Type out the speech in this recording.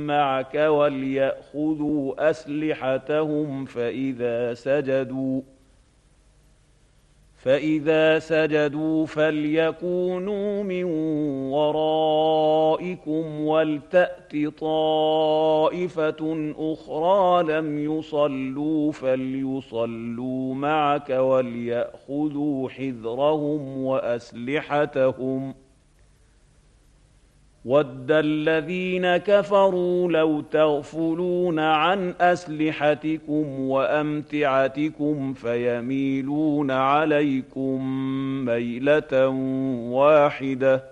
معك وليأخذوا أسلحتهم فإذا سجدوا فليكونوا من ورائكم ولتأت طائفة أخرى لم يصلوا فليصلوا معك وليأخذوا حذرهم وأسلحتهم وَدَّ الَّذِينَ كَفَرُوا لَوْ تَغْفُلُونَ عَنْ أَسْلِحَتِكُمْ وَأَمْتِعَتِكُمْ فَيَمِيلُونَ عَلَيْكُم مَّيْلَةً وَاحِدَةً